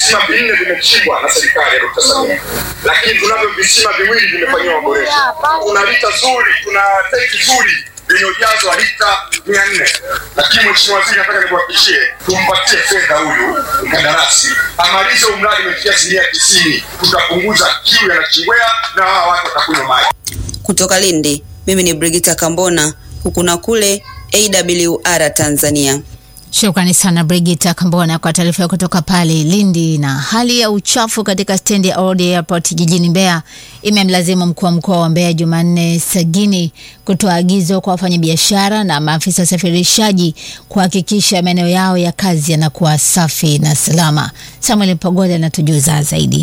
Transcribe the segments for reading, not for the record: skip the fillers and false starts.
visima 4 vimechimbwa na serikali ya Dr. Samia. Lakini tunavyo visima 2 vimefanywa maboresho. Kuna lita nzuri, kuna tanki nzuri yenye ujazo wa lita 400. Lakini mheshimiwa waziri, nataka nikuhakikishie tumpatie fedha huyu mkandarasi amalize mradi umefikia 90%. Tutapunguza kiu ya Nachingwea na watu watakunywa maji. Kutoka Lindi, mimi ni Brigita Kambona, huku na kule AWR Tanzania. Shukrani sana Brigita Kambona kwa taarifa kutoka pale Lindi. Na hali ya uchafu katika stendi ya Old Airport jijini Mbeya imemlazimu mkuu wa mkoa wa Mbeya Jumanne Sagini kutoa agizo kwa wafanyabiashara na maafisa usafirishaji kuhakikisha maeneo yao ya kazi yanakuwa safi na salama. Samuel Mpagoda anatujuza zaidi.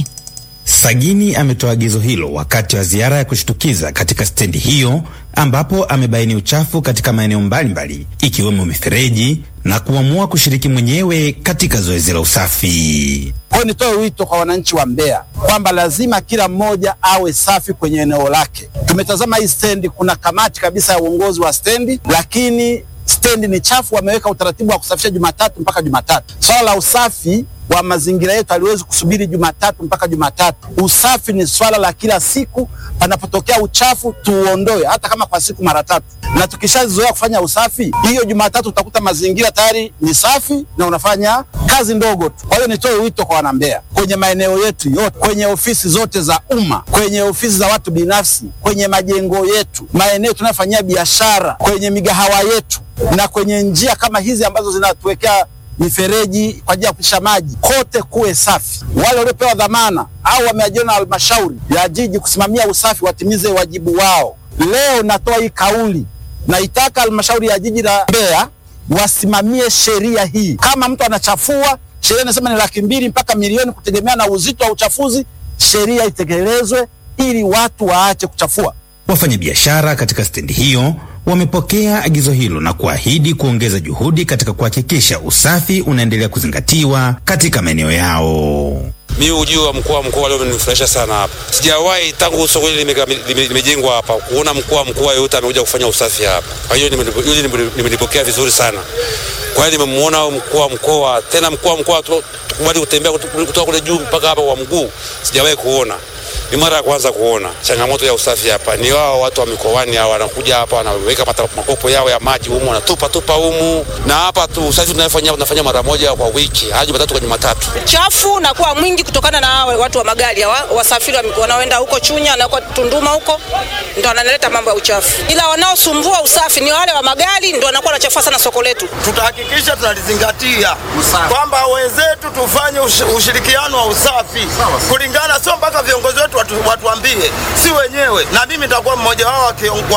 Sagini ametoa agizo hilo wakati wa ziara ya kushtukiza katika stendi hiyo, ambapo amebaini uchafu katika maeneo mbalimbali ikiwemo mifereji na kuamua kushiriki mwenyewe katika zoezi la usafi. Kwa nitoe wito kwa wananchi wa Mbeya kwamba lazima kila mmoja awe safi kwenye eneo lake. Tumetazama hii stendi, kuna kamati kabisa ya uongozi wa stendi, lakini stendi ni chafu. Wameweka utaratibu wa kusafisha Jumatatu mpaka Jumatatu. Swala la usafi wa mazingira yetu haliwezi kusubiri Jumatatu mpaka Jumatatu. Usafi ni swala la kila siku. Panapotokea uchafu tuuondoe, hata kama kwa siku mara 3. Na tukishazoea kufanya usafi, hiyo Jumatatu utakuta mazingira tayari ni safi na unafanya kazi ndogo tu. Kwa hiyo nitoe wito kwa wana Mbeya, kwenye maeneo yetu yote, kwenye ofisi zote za umma, kwenye ofisi za watu binafsi, kwenye majengo yetu, maeneo tunayofanyia biashara, kwenye migahawa yetu na kwenye njia kama hizi ambazo zinatuwekea mifereji kwa ajili ya kupisha maji, kote kuwe safi. Wale waliopewa dhamana au wameajiriwa na halmashauri ya jiji kusimamia usafi watimize wajibu wao. Leo natoa hii kauli, naitaka halmashauri ya jiji la Mbeya wasimamie sheria hii. Kama mtu anachafua, sheria inasema ni 200,000 mpaka milioni kutegemea na uzito wa uchafuzi. Sheria itekelezwe ili watu waache kuchafua. Wafanyabiashara katika stendi hiyo wamepokea agizo hilo na kuahidi kuongeza juhudi katika kuhakikisha usafi unaendelea kuzingatiwa katika maeneo yao. Mimi ujio wa mkoa leo umenifurahisha sana hapa. Sijawahi tangu soko hili limejengwa hapa kuona mkoa yote amekuja kufanya usafi hapa. Kwa hiyo nimelipokea vizuri sana. Kwa hiyo nimemuona mkoa tena mkoa tukubali kutembea kutoka kule juu mpaka hapa kwa mguu. Sijawahi kuona. Ni mara ya kwanza kuona changamoto ya usafi hapa. Ni wao watu wa mikoani hao wanakuja hapa wanaweka makopo yao ya maji humu, wanatupa humu. Na hapa tu usafi tunafanya mara moja kwa wiki, hadi Jumatatu kwa Jumatatu. Chafu na kuwa mwingi kutokana na watu wa magari wasafiri wanaoenda huko Chunya na huko Tunduma huko, ndio wanaleta mambo ya uchafu. Ila wanaosumbua usafi ni wale wa magari, ndio wanakuwa wanachafua sana soko letu. Tutahakikisha tunalizingatia kwamba wenzetu tufanye ushirikiano wa usafi kulingana, sio mpaka viongozi wetu watuambie, si wenyewe. Na mimi nitakuwa mmoja wao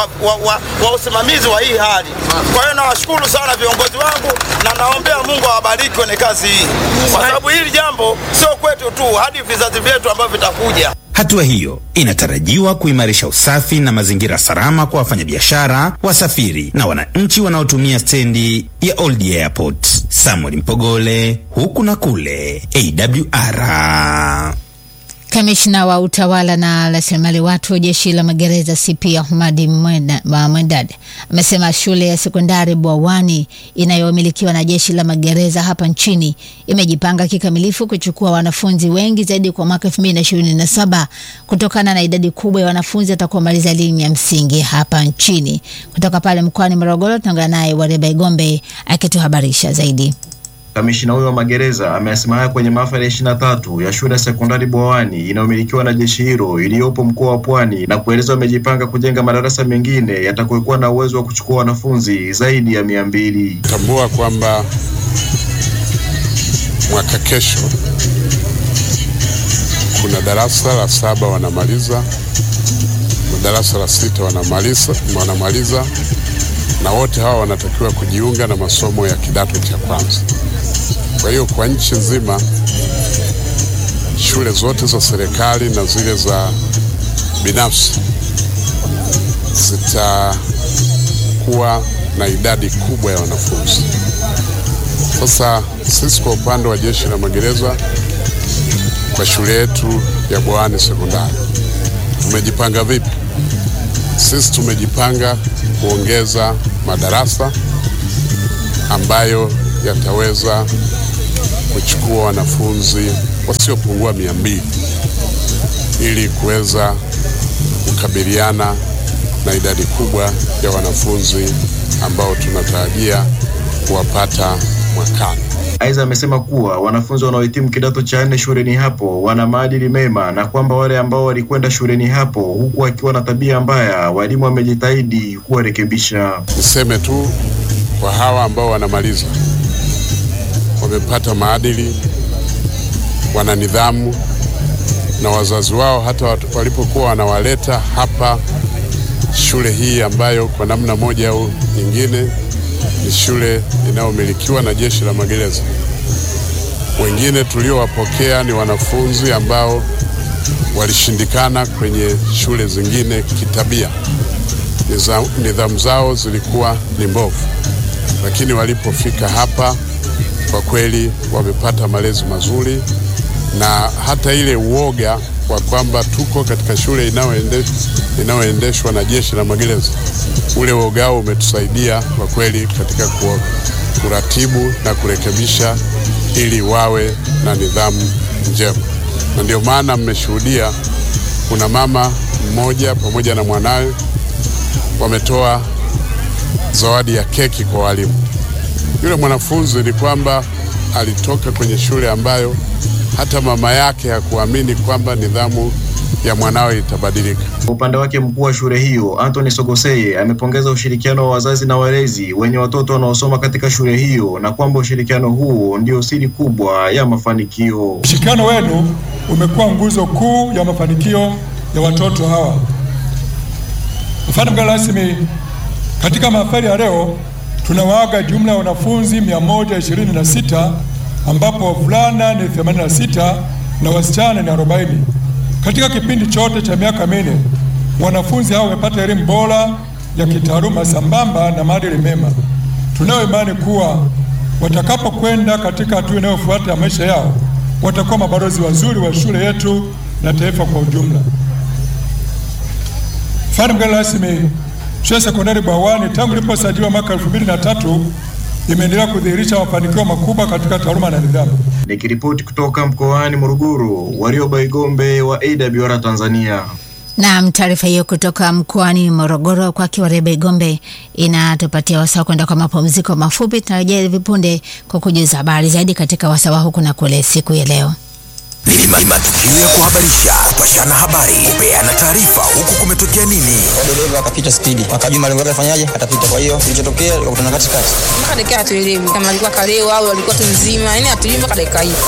wa usimamizi wa hii hali. Kwa hiyo nawashukuru sana viongozi wangu na naombea Mungu awabariki kwenye kazi hii, kwa sababu hili jambo sio kwetu tu, hadi vizazi vyetu ambavyo vitakuja. Hatua hiyo inatarajiwa kuimarisha usafi na mazingira salama kwa wafanyabiashara, wasafiri na wananchi wanaotumia stendi ya Old Airport. Samuel Mpogole, huku na kule, AWR. Kamishna wa utawala na rasilimali watu jeshi la magereza CP Ahmadi Mwendad amesema shule ya sekondari Bwawani inayomilikiwa na jeshi la magereza hapa nchini imejipanga kikamilifu kuchukua wanafunzi wengi zaidi kwa mwaka 2027 kutokana na idadi kubwa ya wanafunzi watakaomaliza elimu ya msingi hapa nchini. Kutoka pale mkoani Morogoro tunaungana naye Wareba Igombe akituhabarisha zaidi. Kamishina huyo wa magereza amesema haya kwenye mahafali ya 23 ya shule ya sekondari Bwawani inayomilikiwa na jeshi hilo iliyopo mkoa wa Pwani, na kueleza wamejipanga kujenga madarasa mengine yatakayokuwa na uwezo wa kuchukua wanafunzi zaidi ya 200. Tambua kwamba mwaka kesho kuna darasa la 7 wanamaliza, darasa la 6 wanamaliza na wote hawa wanatakiwa kujiunga na masomo ya kidato cha kwanza. Kwa hiyo kwa nchi nzima shule zote za serikali na zile za binafsi zitakuwa na idadi kubwa ya wanafunzi. Sasa sisi kwa upande wa jeshi la magereza kwa shule yetu ya Bwawani sekondari tumejipanga vipi? Sisi tumejipanga kuongeza madarasa ambayo yataweza kuchukua wanafunzi wasiopungua 200 ili kuweza kukabiliana na idadi kubwa ya wanafunzi ambao tunatarajia kuwapata mwakani. Aidha, amesema kuwa wanafunzi wanaohitimu kidato cha 4 shuleni hapo wana maadili mema na kwamba wale ambao walikwenda shuleni hapo huku wakiwa na tabia mbaya, walimu wamejitahidi kuwarekebisha. Niseme tu kwa hawa ambao wanamaliza, wamepata maadili, wana nidhamu, na wazazi wao hata walipokuwa wanawaleta hapa shule hii ambayo kwa namna moja au nyingine ni shule inayomilikiwa na Jeshi la Magereza. Wengine tuliowapokea ni wanafunzi ambao walishindikana kwenye shule zingine kitabia. Nidhamu zao zilikuwa ni mbovu, lakini walipofika hapa kwa kweli wamepata malezi mazuri, na hata ile uoga wa kwamba tuko katika shule inayoendeshwa na Jeshi la Magereza, ule uoga umetusaidia kwa kweli katika kuratibu na kurekebisha ili wawe na nidhamu njema. Na ndio maana mmeshuhudia kuna mama mmoja pamoja na mwanawe wametoa zawadi ya keki kwa walimu. Yule mwanafunzi ni kwamba alitoka kwenye shule ambayo hata mama yake hakuamini kwamba nidhamu ya mwanawe itabadilika. Upande wake, mkuu wa shule hiyo Anthony Sogoseye amepongeza ushirikiano wa wazazi na walezi wenye watoto wanaosoma katika shule hiyo na kwamba ushirikiano huo ndio siri kubwa ya mafanikio. Ushirikiano wenu umekuwa nguzo kuu ya mafanikio ya watoto hawa. Mfano mgeni rasmi, katika mahafali ya leo tunawaaga jumla ya wanafunzi 126 ambapo wavulana ni 86 na wasichana ni 40. Katika kipindi chote cha miaka 4, wanafunzi hao wamepata elimu bora ya kitaaluma sambamba na maadili mema. Tunayo imani kuwa watakapokwenda katika hatua inayofuata ya maisha yao, watakuwa mabalozi wazuri wa shule yetu na taifa kwa ujumla. Mfano mgeni rasmi, shule sekondari Bwawani tangu iliposajiliwa mwaka 2003 imeendelea kudhihirisha mafanikio makubwa katika taaluma na nidhamu. Nikiripoti kutoka mkoani Morogoro, Warioba Igombe wa AWR Tanzania. Na taarifa hiyo kutoka mkoani Morogoro kwa Warioba Igombe inatupatia wasaa kwenda kwa mapumziko mafupi. Tunarejea hivi punde kwa kujuza habari zaidi katika wasaa huku na kule siku ya leo. Ni matukio ya kuhabarisha, kupashana habari, kupeana taarifa, huku kumetokea nini. Dereva akapita spidi, akajua malengo yake afanyaje, atapita. Kwa hiyo kilichotokea ikakutana katikati. Mpaka dakika hatuelewi kama alikuwa kalewa au alikuwa tu mzima, yani hatujui mpaka dakika hii.